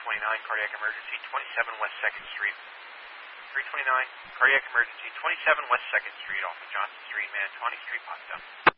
cardiac emergency, 27 West 2nd Street. 329, cardiac emergency, 27 West 2nd Street, off of Johnson Street, Manatawny Street, Potsdam.